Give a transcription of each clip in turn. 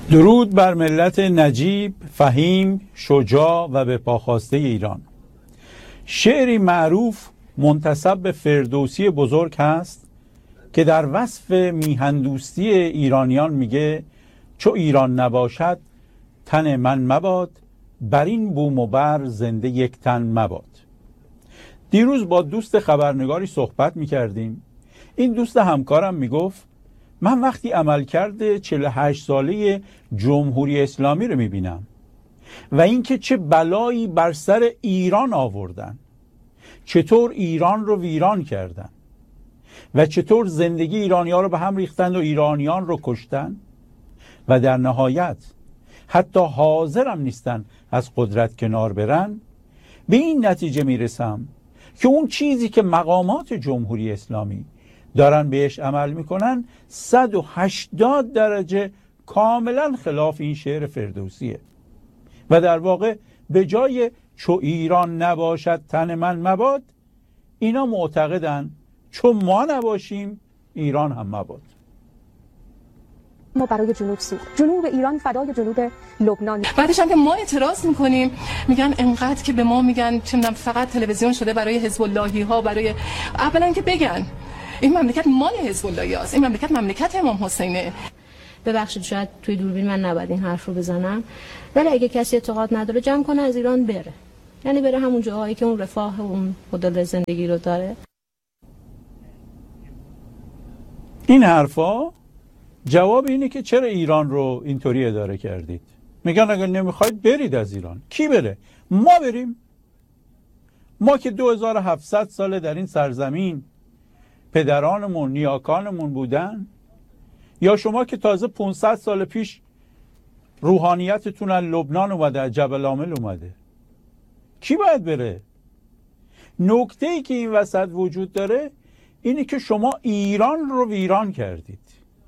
درود بر ملت نجیب، فهیم، شجاع و به پاخواسته ایران. شعری معروف منتسب به فردوسی بزرگ هست که در وصف میهندوستی ایرانیان میگه چو ایران نباشد تن من مباد، بر این بوم و بر زنده یک تن مباد. دیروز با دوست خبرنگاری صحبت میکردیم. این دوست همکارم میگفت من وقتی عملکرد 48 ساله جمهوری اسلامی رو میبینم و اینکه چه بلایی بر سر ایران آوردن، چطور ایران رو ویران کردن و چطور زندگی ایرانیان رو به هم ریختن و ایرانیان رو کشتن و در نهایت حتی حاضرم نیستن از قدرت کنار برن، به این نتیجه میرسم که اون چیزی که مقامات جمهوری اسلامی دارن بهش عمل میکنن 180 درجه کاملا خلاف این شعر فردوسیه و در واقع به جای چو ایران نباشد تن من مباد، اینا معتقدن چو ما نباشیم ایران هم مباد. ما برای جنوب سوخت، جنوب ایران فدای جنوب لبنان. بعدش هم که ما اعتراض میکنیم میگن انقدر که به ما میگن چه میدونم فقط تلویزیون شده برای حزب اللهی ها، برای اولا که بگن این مملکت مال حزب اللهی است، این مملکت مملکت امام حسینه. ببخشید شاید توی دوربین من نباید این حرف رو بزنم، ولی اگه کسی اعتقاد نداره جمع کنه از ایران بره، یعنی بره همون جاهایی که اون رفاه و اون مدل زندگی رو داره. این حرفا جواب اینه که چرا ایران رو اینطوری اداره کردید. میگن اگر نمیخواید برید از ایران. کی بره؟ ما بریم. ما که 2700 ساله در این سرزمین پدرانمون نیاکانمون بودن، یا شما که تازه 500 سال پیش روحانیتتون از لبنان اومده، جبل عامل اومده. کی باید بره؟ نکته‌ای که این وسط وجود داره اینه که شما ایران رو ویران کردید.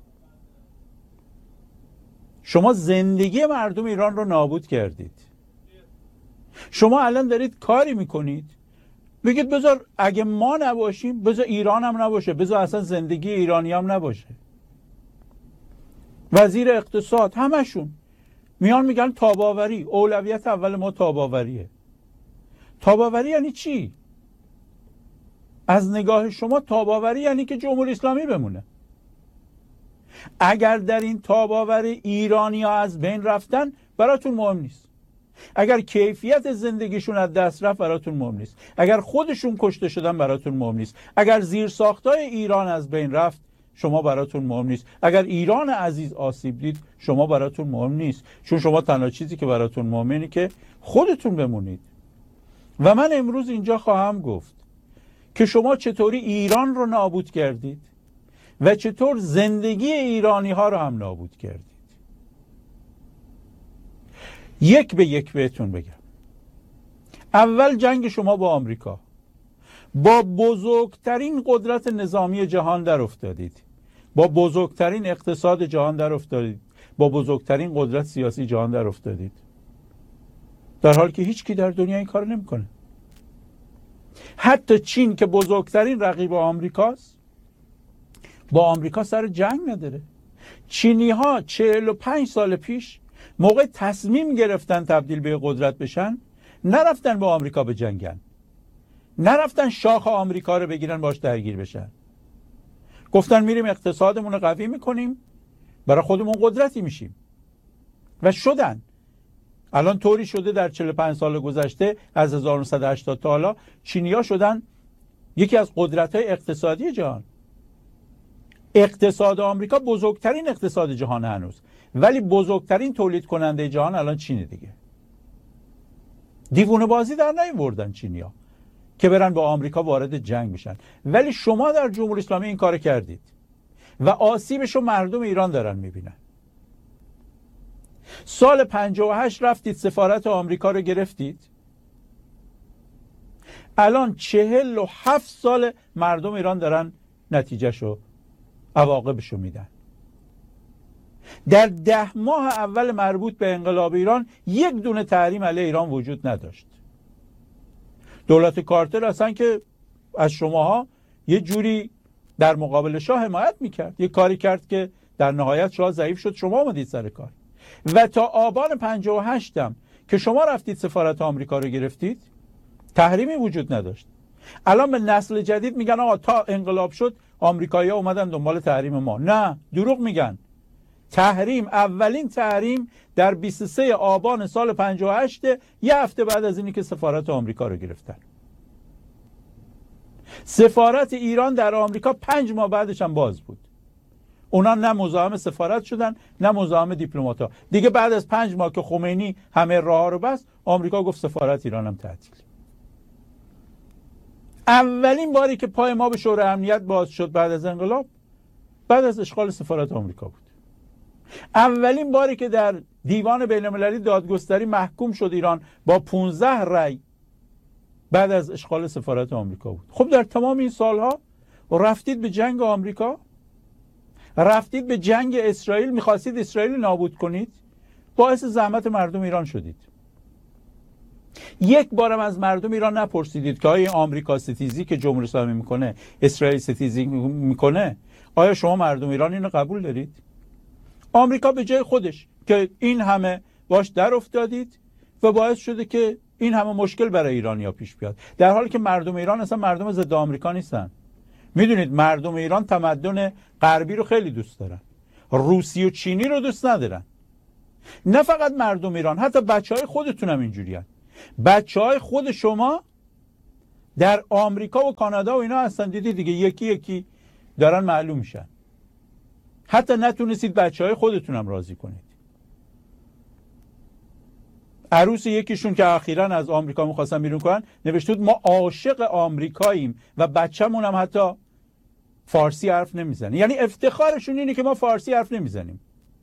شما زندگی مردم ایران رو نابود کردید. شما الان دارید کاری میکنید بگید بذار اگه ما نباشیم بذار ایران هم نباشه، بذار اصلا زندگی ایرانی هم نباشه. وزیر اقتصاد همشون میان میگن تاباوری، اولویت اول ما تاباوریه. تاباوری یعنی چی؟ از نگاه شما تاباوری یعنی که جمهوری اسلامی بمونه. اگر در این تاباوری ایرانی ها از بین رفتن براتون مهم نیست. اگر کیفیت زندگیشون از دست رفت براتون مهم نیست. اگر خودشون کشته شدن براتون مهم نیست. اگر زیرساختای ایران از بین رفت شما براتون مهم نیست. اگر ایران عزیز آسیب دید شما براتون مهم نیست، چون شما تنها چیزی که براتون مهمه اینه که خودتون بمونید. و من امروز اینجا خواهم گفت که شما چطوری ایران رو نابود کردید و چطور زندگی ایرانی ها رو هم نابود کردید. یک به یک بهتون بگم. اول جنگ شما با آمریکا، با بزرگترین قدرت نظامی جهان در افتادید، با بزرگترین اقتصاد جهان در افتادید، با بزرگترین قدرت سیاسی جهان در افتادید، در حالی که هیچ کی در دنیا این کار نمیکنه. حتی چین که بزرگترین رقیب آمریکاست با آمریکا سر جنگ نداره. چینی ها 45 سال پیش موقع تصمیم گرفتن تبدیل به قدرت بشن نرفتن با آمریکا به جنگن، نرفتن شاخ آمریکا رو بگیرن باش درگیر بشن. گفتن میریم اقتصادمون رو قوی میکنیم، برای خودمون قدرتی میشیم و شدن. الان طوری شده در 45 سال گذشته از 1980 تا حالا چینی‌ها شدن یکی از قدرت‌های اقتصادی جهان. اقتصاد آمریکا بزرگترین اقتصاد جهان هنوز، ولی بزرگترین تولید کننده جهان الان چینه دیگه. دیوونه بازی در نیاوردن چینی‌ها که برن با آمریکا وارد جنگ بشن، ولی شما در جمهوری اسلامی این کار کردید و آسیبش رو مردم ایران دارن میبینن. سال 58 رفتید سفارت آمریکا رو گرفتید، الان 47 سال مردم ایران دارن نتیجهشو عواقبشو میدن. در 10 ماه اول مربوط به انقلاب ایران یک دونه تحریم علیه ایران وجود نداشت. دولت کارتر اصلا که از شماها یه جوری در مقابل شاه حمایت میکرد، یه کاری کرد که در نهایت شاه ضعیف شد، شما اومدید سر کار. و تا آبان 58 هم که شما رفتید سفارت آمریکا رو گرفتید تحریمی وجود نداشت. الان به نسل جدید میگن آقا تا انقلاب شد آمریکایی‌ها اومدن دنبال تحریم ما. نه، دروغ میگن. تحریم، اولین تحریم در 23 آبان سال 58، یه هفته بعد از اینی که سفارت آمریکا رو گرفتن. سفارت ایران در آمریکا 5 ماه بعدش هم باز بود. اونا نه مزاحم سفارت شدن نه مزاحم دیپلمات‌ها. دیگه بعد از 5 ماه که خمینی همه راه‌ها رو بست، آمریکا گفت سفارت ایران هم تعطیل. اولین باری که پای ما به شورای امنیت باز شد بعد از انقلاب، بعد از اشغال سفارت آمریکا بود. اولین باری که در دیوان بین‌المللی دادگستری محکوم شد ایران با 15 رأی بعد از اشغال سفارت آمریکا بود. خب در تمام این سالها رفتید به جنگ آمریکا، رفتید به جنگ اسرائیل، میخواستید اسرائیل نابود کنید، باعث زحمت مردم ایران شدید. یک بارم از مردم ایران نپرسیدید که آیا آمریکا ستیزی که جمهوری اسلامی میکنه، اسرائیل ستیزی میکنه، آیا شما مردم ایران اینو قبول دارید؟ آمریکا به جای خودش که این همه باش در افتادید و باعث شده که این همه مشکل برای ایرانیا پیش بیاد، در حالی که مردم ایران اصلا مردم ضد آمریکا نیستن. میدونید مردم ایران تمدن غربی رو خیلی دوست دارن، روسی و چینی رو دوست ندارن. نه فقط مردم ایران، حتی بچهای خودتون هم اینجوریان. بچهای خود شما در آمریکا و کانادا و اینا هستن، دیدید دیگه، یکی یکی دارن معلوم میشن. حتی نتونستید بچهای خودتون هم راضی کنید. عروس یکیشون که اخیراً از آمریکا می‌خواستن بیرون کنن نوشته بود ما عاشق آمریکاییم و بچه‌مون هم حتی فارسی حرف نمیزنه. یعنی افتخارشون اینه که ما فارسی حرف نمیزنیم.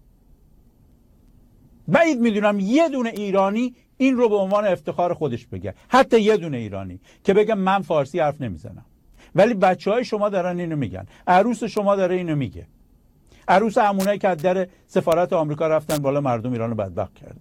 بعید میدونم یه دونه ایرانی این رو به عنوان افتخار خودش بگه، حتی یه دونه ایرانی که بگه من فارسی حرف نمیزنم. ولی بچهای شما دارن اینو میگن، عروس شما داره اینو میگه. عروس عمونایی که از در سفارت آمریکا رفتن بالا مردم ایران رو بدبخت کردن.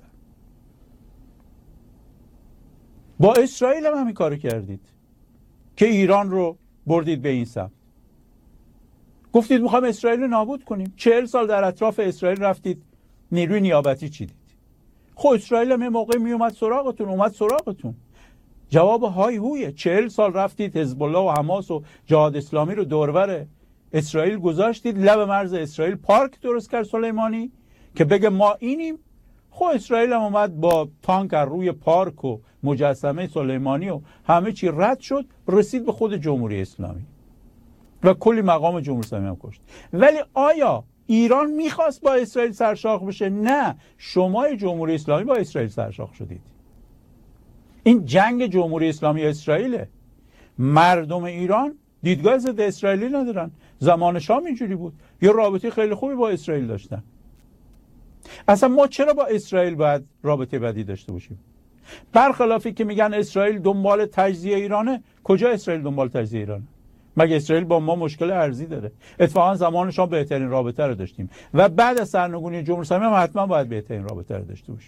با اسرائیل هم همین کارو کردید که ایران رو بردید به این سمت. گفتید میخوام اسرائیل رو نابود کنیم. 40 سال در اطراف اسرائیل رفتید نیروی نیابتی چیدید. خب اسرائیل هم یه موقع اومد سراغتون. جواب های هویه. 40 سال رفتید حزب الله و حماس و جهاد اسلامی رو دورور اسرائیل گذاشتید، لب مرز اسرائیل پارک درست کرد سلیمانی که بگه ما اینیم. خب اسرائیل هم اومد با تانک از روی پارک و مجسمه سلیمانی و همه چی رد شد، رسید به خود جمهوری اسلامی و کلی مقام جمهوری اسلامی هم کشت. ولی آیا ایران میخواست با اسرائیل سرشاخ بشه؟ نه، شما جمهوری اسلامی با اسرائیل سرشاخ شدید. این جنگ جمهوری اسلامی اسرائیله. مردم ایران دیدگاه ضد اسرائیلی ندارن. زمان شام اینجوری بود، یه رابطه خیلی خوبی با اسرائیل داشتن. اصلا ما چرا با اسرائیل باید رابطه بدی داشته باشیم؟ برخلافی که میگن اسرائیل دنبال تجزیه ایرانه، کجا اسرائیل دنبال تجزیه ایرانه؟ مگه اسرائیل با ما مشکل ارزی داره؟ اتفاقا زمان شام بهترین رابطه رو داشتیم و بعد از سرنگونی جمهوری اسلامی هم حتما باید بهترین رابطه رو داشته باشیم.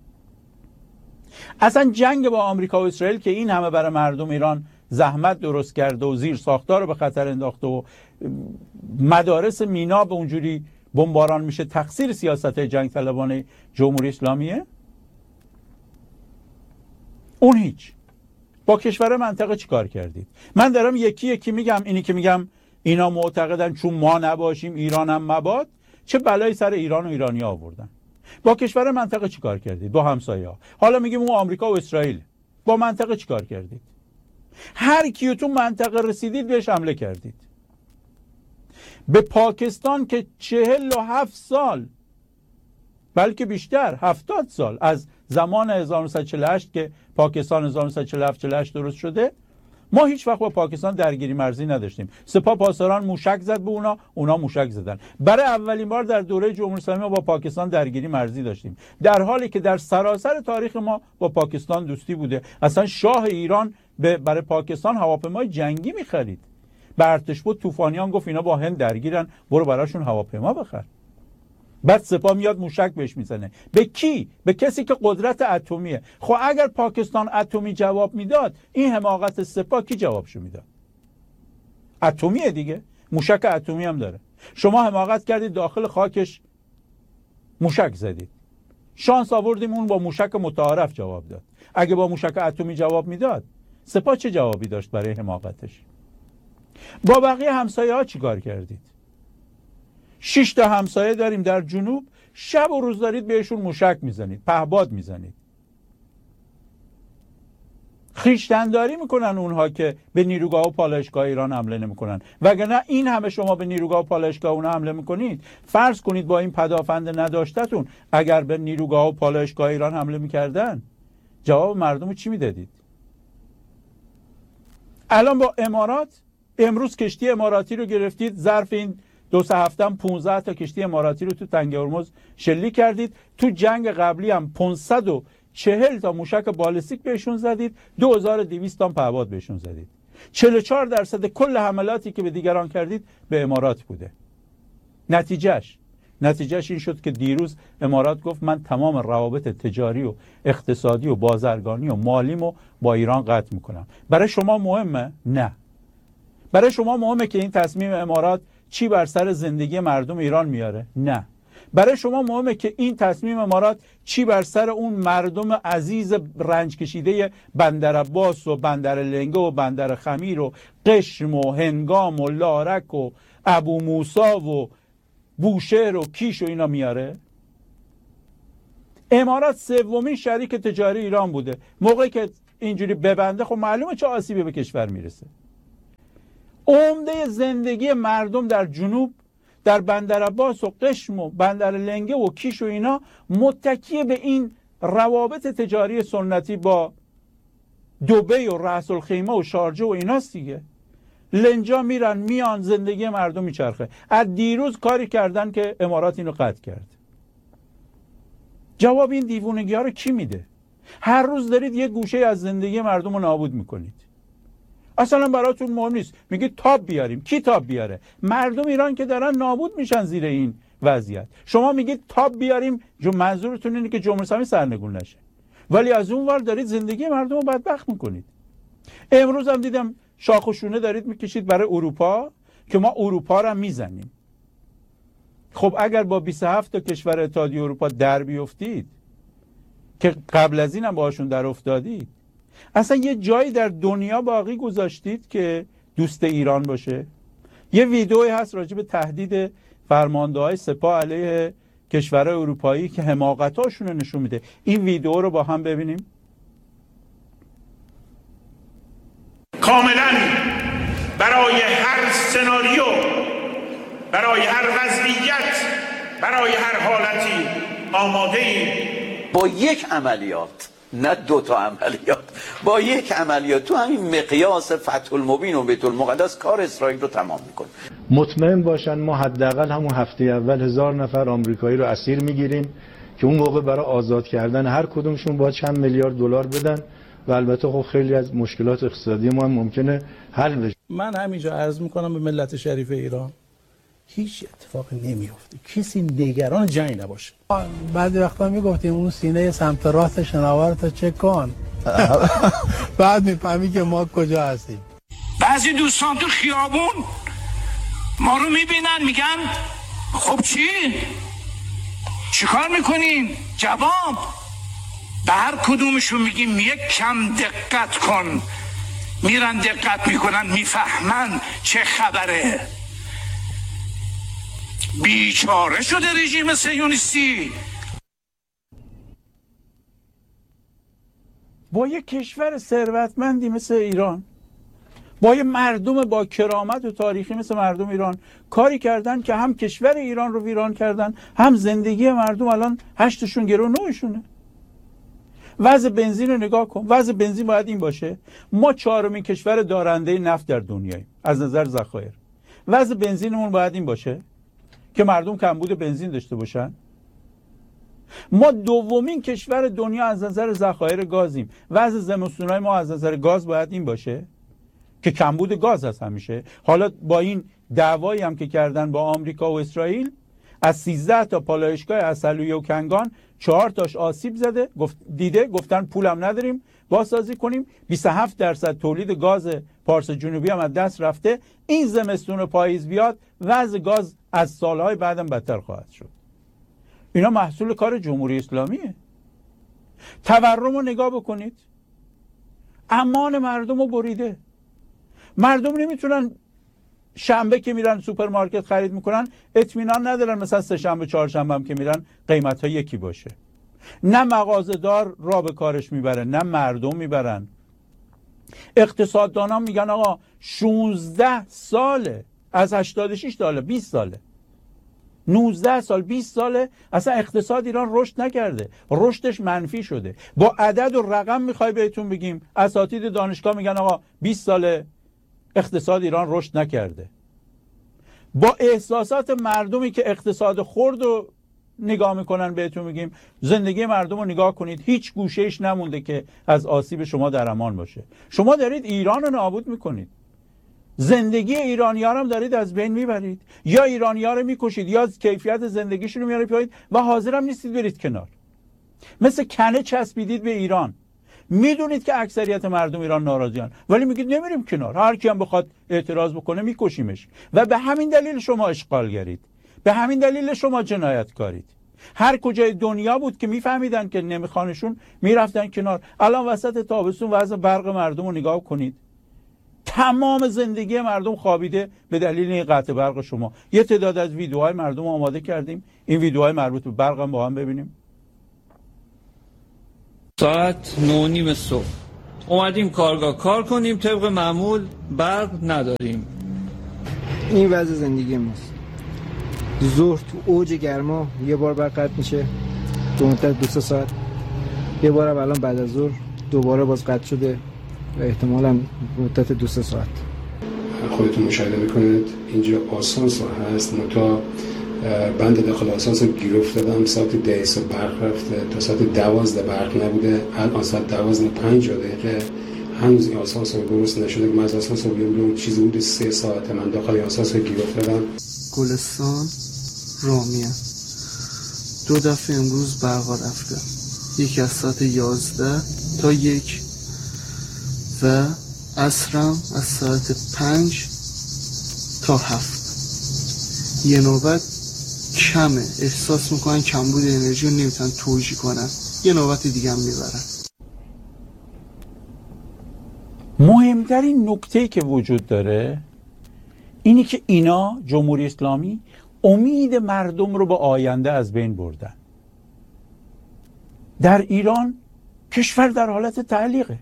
اصلا جنگ با آمریکا و اسرائیل که این همه برای مردم ایران زحمت درست کرده و زیر ساختار رو به خطر انداخته و مدارس مینا به اونجوری بمباران میشه، تقصیر سیاست جنگ طلبانه جمهوری اسلامیه؟ اون هیچ. با کشور منطقه چی کار کردید؟ من دارم یکی یکی میگم. اینی که میگم اینا معتقدن چون ما نباشیم ایران هم مباد، چه بلایی سر ایران و ایرانی آوردن. با کشور منطقه چی کار کردید؟ با همسایه ها. حالا میگیم اون آمریکا و اسرائیل. با منطقه چی کار کردید؟ هر کیو تو منطقه رسیدید بهش حمله کردید. به پاکستان که 47 سال بلکه بیشتر 70 سال از زمان 1948 که پاکستان 1947-48 درست شده، ما هیچ وقت با پاکستان درگیری مرزی نداشتیم. سپاه پاسداران موشک زد به اونا موشک زدن. برای اولین بار در دوره جمهوری اسلامی ما با پاکستان درگیری مرزی داشتیم، در حالی که در سراسر تاریخ ما با پاکستان دوستی بوده. اصلا شاه ایران برای پاکستان هواپیمای جنگی می‌خرید. به ارتشبد طوفانیان گفت اینا با هند درگیرن، برو براشون هواپیما بخر. بعد سپاه میاد موشک بهش میزنه. به کی؟ به کسی که قدرت اتمیه. خب اگر پاکستان اتمی جواب میداد، این حماقت سپاه کی جوابشو میداد؟ اتمیه دیگه، موشک اتمی هم داره. شما حماقت کردید داخل خاکش موشک زدید. شانس آوردیم اون با موشک متعارف جواب داد. اگه با موشک اتمی جواب میداد سپاه چه جوابی داشت برای حماقتش؟ با بقیه همسایه ها چی کار کردید؟ 6 تا همسایه داریم در جنوب، شب و روز دارید بهشون موشک میزنید، پهباد میزنید. خویشتنداری میکنن اونها که به نیروگاه و پالایشگاه ایران حمله نمیکنن. وگرنه این همه شما به نیروگاه و پالایشگاه اونها حمله میکنید، فرض کنید با این پدافند نداشتتون اگر به نیروگاه و پالایشگاه ایران حمله میکردن جواب مردم چی میدادید؟ الان با امارات، امروز کشتی اماراتی رو گرفتید، ظرف این 2-3 هفته 15 تا کشتی اماراتی رو تو تنگه هرمز شلیک کردید. تو جنگ قبلی هم 540 تا موشک بالستیک بهشون زدید، 2200 تا پهپاد بهشون زدید. 44% کل حملاتی که به دیگران کردید به امارات بوده. نتیجهش این شد که دیروز امارات گفت من تمام روابط تجاری و اقتصادی و بازرگانی و مالیمو با ایران قطع میکنم. برای شما مهمه؟ نه. برای شما مهمه که این تصمیم امارات چی بر سر زندگی مردم ایران میاره؟ نه. برای شما مهمه که این تصمیم امارات چی بر سر اون مردم عزیز رنج کشیده بندر عباس و بندر لنگه و بندر خمیر و قشم و هنگام و لارک و ابو موسی و بوشهر و کیش و اینا میاره؟ امارات سومین شریک تجاری ایران بوده. موقعی که اینجوری ببنده خب معلومه چه آسیبی به کشور میرسه. عمده زندگی مردم در جنوب، در بندر عباس و قشم و بندر لنگه و کیش و اینا متکی به این روابط تجاری سنتی با دبی و رأس الخیمه و شارجه و ایناست دیگه. لنجا میرن میان، زندگی مردم میچرخه. از دیروز کاری کردن که امارات اینو قطع کرد. جواب این دیوونگی ها رو کی میده؟ هر روز دارید یه گوشه از زندگی مردم رو نابود میکنید. اصلا براتون مهم نیست. میگید تاب بیاریم. کی تاب بیاره؟ مردم ایران که دارن نابود میشن زیر این وضعیت. شما میگید تاب بیاریم، منظورتون اینه که جمهوری اسلامی سرنگون نشه. ولی از اون ور دارید زندگی مردم رو بدبخت میکنید. امروز هم دیدم شاخ و شونه دارید میکشید برای اروپا که ما اروپا رو میزنیم. خب اگر با 27 تا کشور اتحادیه اروپا در بیفتید که قبل از این هم باشون در افتادید، اصلا یه جایی در دنیا باقی گذاشتید که دوست ایران باشه؟ یه ویدئویی هست راجع به تهدید فرمانده‌های سپاه علیه کشورهای اروپایی که حماقتاشون رو نشون میده. این ویدئو رو با هم ببینیم. کاملا برای هر سناریو، برای هر وضعیت، برای هر حالتی آماده ایم. با یک عملیات، نه 2 تا عملیات، با یک عملیات تو همین مقیاس فتح المبین و بیت المقدس کار اسرائیل رو تمام میکنه. مطمئن باشن ما حداقل همون هفته اول 1000 نفر آمریکایی رو اسیر میگیریم که اون موقع برای آزاد کردن هر کدومشون باید چند میلیارد دلار بدن و البته خب خیلی از مشکلات اقتصادی ما هم ممکنه حل بشه. من همینجا عرض میکنم به ملت شریف ایران هیچ اتفاقی نمیفته، کسی نگران جنگ نباشه. بعضی وقتا میگفتیم اون سینه سمت راست شناور تا چک کن بعد میفهمی که ما کجا هستیم. بعضی دوستان تو خیابون ما رو میبینن میگن خب چی کار میکنین؟ جواب به هر کدومشون میگیم یک کم دقت کن. میرن دقت میکنن، میفهمن چه خبره. بیچاره شده رژیم صهیونیستی. با یک کشور ثروتمندی مثل ایران، با یه مردم با کرامت و تاریخی مثل مردم ایران کاری کردن که هم کشور ایران رو ویران کردن، هم زندگی مردم الان 8شون گرو 9شونه. وضع بنزین رو نگاه کن. وضع بنزین باید این باشه: ما 4مین کشور دارنده نفت در دنیاییم از نظر ذخایر. وضع بنزینمون باید این باشه که مردم کمبود بنزین داشته باشن. ما 2مین کشور دنیا از نظر ذخایر گازیم. وضع زمستونای ما از نظر گاز باید این باشه که کمبود گاز هست همیشه. حالا با این دعوایی هم که کردن با آمریکا و اسرائیل، از 13 تا پالایشگاه عسلویه و کنگان 4 تاش آسیب زده، گفتن پولم نداریم بازسازی کنیم. 27% تولید گاز پارس جنوبی هم از دست رفته. این زمستون و پاییز بیاد وضع گاز از سالهای بعدم بدتر خواهد شد. اینا محصول کار جمهوری اسلامیه. تورم رو نگاه بکنید، امان مردم رو بریده. مردم نمیتونن شنبه که میرن سوپرمارکت خرید میکنن اطمینان ندارن مثلا سه شنبه چهار شنبه هم که میرن قیمت ها یکی باشه. نه مغازه‌دار را به کارش میبره، نه مردم میبرن. اقتصاددانان میگن آقا 16 ساله، از 86 ساله 20 ساله 19 سال 20 ساله اصلا اقتصاد ایران رشد نکرده، رشدش منفی شده. با عدد و رقم میخوای بهتون بگیم، اساتید دانشگاه میگن آقا 20 ساله اقتصاد ایران رشد نکرده. با احساسات مردمی که اقتصاد خرد و نگاه میکنن بهتون میگیم زندگی مردم رو نگاه کنید، هیچ گوشهش نمونده که از آسیب شما در امان باشه. شما دارید ایران رو نابود میکنید، زندگی ایرانی‌ها هم دارید از بین میبرید، یا ایرانی‌ها رو میکشید یا کیفیت زندگیشون رو میارید پایین و حاضر هم نیستید برید کنار. مثل کنه چسبیدید به ایران. میدونید که اکثریت مردم ایران ناراضیان ولی میگید نمیریم کنار، هر کی هم بخواد اعتراض بکنه میکشیمش. و به همین دلیل شما اشغالگرید، به همین دلیل شما جنایتکارید. هر کجای دنیا بود که میفهمیدن که نمیخوانشون میرفتن کنار. الان وسط تابستون وضع برق مردم رو نگاه کنید، تمام زندگی مردم خوابیده به دلیل این قطع برق شما. یه تعداد از ویدیوهای مردم آماده کردیم، این ویدیوهای مربوط به برق هم با هم ببینیم. ساعت 9:30 صبح اومدیم کارگاه کار کنیم، طبق معمول برق نداریم. این وضع زندگی ماست. ظهر تو اوج گرما یه بار برق قطع میشه تو مدت 2 ساعت، یه بار هم الان بعد از ظهر دوباره باز قطع شده و احتمالاً مدت 2 ساعت. خودتون مشاهده میکنید اینجا آسانسور هست، منتها بند داخل آسانسور گیر افتادم. ساعت 10 صبح برق رفته تا ساعت 12 برق نبوده، الان ساعت 12:05 هنوز این آسانسور درست نشده. من از آسانسور بیرون چیزی بود 3 ساعت من داخل آسانسور گیر افتادم. گلستان رامیه 2 دفعه امروز برق رفته، یکی از ساعت 11 تا 1 و عصرم از ساعت 5 تا 7. یه نوبت کمه، احساس میکنن کمبود انرژی رو نمیتونن توجیه کنن، یه نوبت دیگه هم میبرن. مهمترین نکته‌ای که وجود داره اینی که اینا جمهوری اسلامی امید مردم رو به آینده از بین بردن. در ایران کشور در حالت تعلیقه،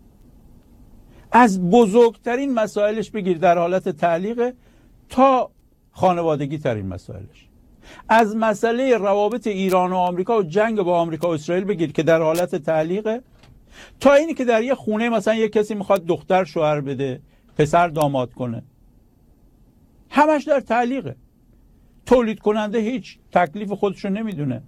از بزرگترین مسائلش بگیر در حالت تعلیقه تا خانوادگی ترین مسائلش. از مسئله روابط ایران و آمریکا و جنگ با آمریکا و اسرائیل بگیر که در حالت تعلیقه، تا اینی که در یه خونه مثلا یه کسی میخواد دختر شوهر بده، پسر داماد کنه، همش در تعلیقه. تولید کننده هیچ تکلیف خودشون نمیدونه،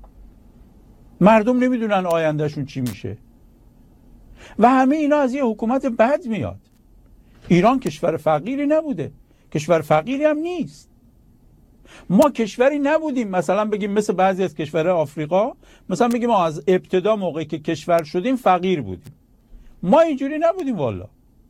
مردم نمیدونن آیندهشون چی میشه و همه اینا از یه حکومت بد میاد. ایران کشور فقیری نبوده، کشور فقیری هم نیست. ما کشوری نبودیم مثلا بگیم مثل بعضی از کشورهای آفریقا، مثلا بگیم ما از ابتدا موقعی که کشور شدیم فقیر بودیم. ما اینجوری نبودیم والا.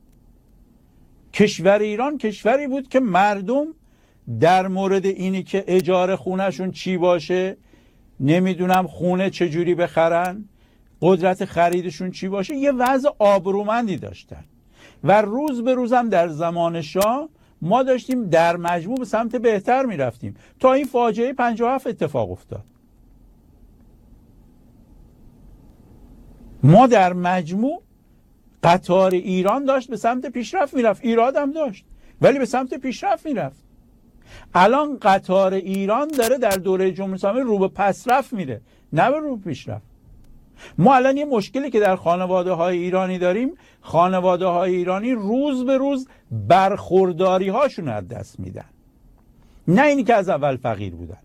کشور ایران کشوری بود که مردم در مورد اینی که اجاره خونهشون چی باشه، نمیدونم خونه چجوری بخرن، قدرت خریدشون چی باشه، یه وضع آبرومندی داشتن و روز به روزم در زمان شاه ما داشتیم در مجموع به سمت بهتر میرفتیم تا این فاجعه 57 اتفاق افتاد. ما در مجموع قطار ایران داشت به سمت پیشرفت میرفت، ایراد هم داشت ولی به سمت پیشرفت میرفت. الان قطار ایران داره در دوره جمهوری اسلامی رو به پسرفت میره، نه به رو به پیشرفت. ما الان یه مشکلی که در خانواده های ایرانی داریم، خانواده های ایرانی روز به روز برخورداری هاشون از دست میدن، نه اینی که از اول فقیر بودن.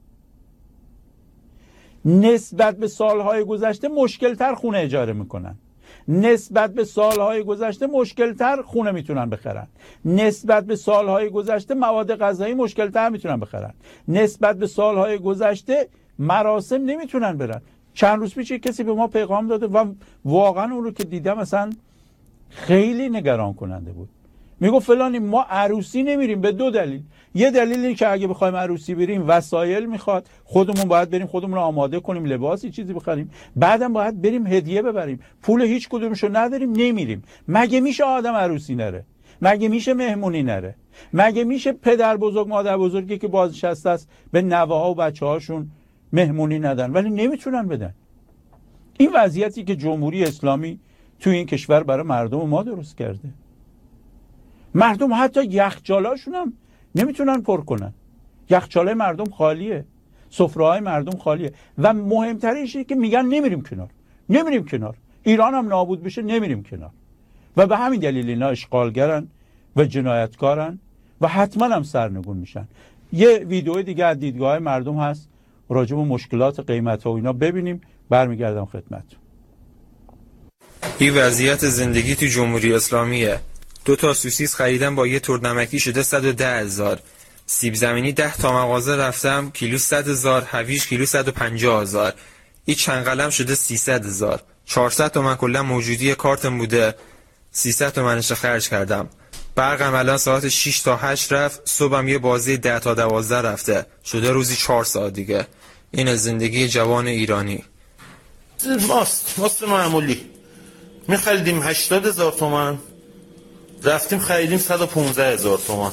نسبت به سالهای گذشته مشکلتر خونه اجاره میکنن، نسبت به سالهای گذشته مشکلتر خونه میتونن بخرن، نسبت به سالهای گذشته مواد غذایی مشکلتر میتونن بخرن، نسبت به سالهای گذشته مراسم نمیتونن برن. چند روز پیش کسی به ما پیغام داده و واقعا اون رو که دیدم مثلا خیلی نگران کننده بود. میگفت فلانی ما عروسی نمیریم به 2 دلیل. یه دلیل اینه که اگه بخوایم عروسی بریم وسایل میخواد، خودمون باید بریم خودمون رو آماده کنیم، لباسی چیزی بخریم، بعدم باید بریم هدیه ببریم، پول هیچ کدومشو نداریم نمیریم. مگه میشه آدم عروسی نره؟ مگه میشه مهمونی نره؟ مگه میشه پدر بزرگ مادر بزرگی که بازنشسته است به نوه‌ها و بچه‌هاشون مهمونی ندن ولی نمیتونن بدن؟ این وضعیتی که جمهوری اسلامی تو این کشور برای مردم ما درست کرده. مردم حتی یخچالاشون هم نمیتونن پر کنن. یخچاله مردم خالیه، سفره‌های مردم خالیه و مهمترینش اینه که میگن نمیریم کنار. ایران هم نابود بشه نمیریم کنار. و به همین دلیل اینا اشغالگرن و جنایتکارن و حتما هم سرنگون میشن. یه ویدیو دیگه از دیدگاه مردم هست راجع به مشکلات قیمت ها و اینا ببینیم، برمیگردم خدمتتون. این وضعیت زندگی تو جمهوری اسلامیه. 2 تا سوسیس خریدم با یه ترد نمکی شده 110,000. سیب زمینی 10 تا مغازه رفتم کیلو 100,000، هویج کیلو 150,000. این چند قلم شده 300,000. 400 تومن کلا موجودی کارتم بوده، 300 تومنش خرج کردم. برقم الان ساعت 6 تا 8 رفت، صبحم یه بازی 10 تا 12 رفته، شده روزی 4 ساعت دیگه. این از زندگی جوان ایرانی. ماست معمولی می‌خریدیم 80,000 تومان، رفتیم خریدیم 115,000 تومان.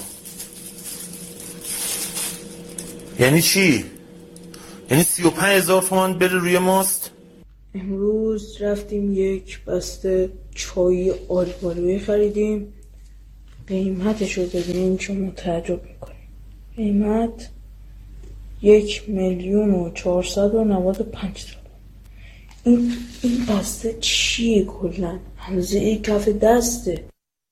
یعنی چی؟ یعنی 35,000 تومان بره روی ماست؟ امروز رفتیم یک بسته چای آلبالوی خریدیم، قیمتش رو ببینیم چون تعجب میکنیم. قیمت 1,495,000. این بسته چیه کلن؟ همزه کف دسته.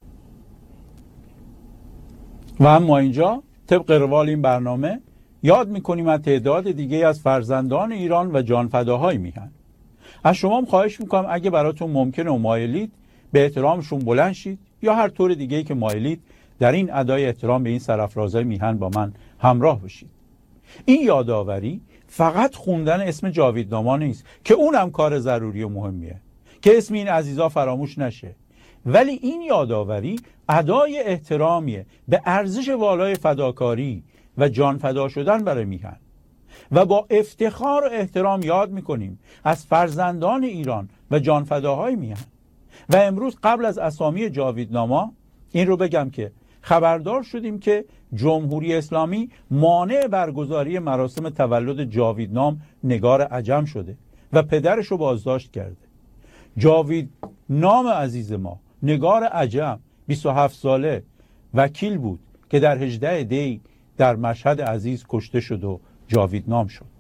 و اما اینجا طبق روال این برنامه یاد میکنیم از تعداد دیگه از فرزندان ایران و جانفداهای میهن. از شما هم خواهش میکنم اگه براتون ممکنه و مایلید به احترامشون بلند شید یا هر طور دیگه‌ای که مایلید در این ادای احترام به این سرافرازای میهن با من همراه بشید. این یادآوری فقط خوندن اسم جاویدنامه نیست که اونم کار ضروری و مهمیه که اسم این عزیزا فراموش نشه، ولی این یادآوری ادای احترامیه به ارزش والای فداکاری و جان فدا شدن برای میهن و با افتخار و احترام یاد میکنیم از فرزندان ایران و جانفداهای میهن. و امروز قبل از اسامی جاویدنامه این رو بگم که خبردار شدیم که جمهوری اسلامی مانع برگزاری مراسم تولد جاویدنام نگار عجم شده و پدرش رو بازداشت کرده. جاویدنام عزیز ما نگار عجم 27 ساله وکیل بود که در 18 دی در مشهد عزیز کشته شد و جاویدنام شد.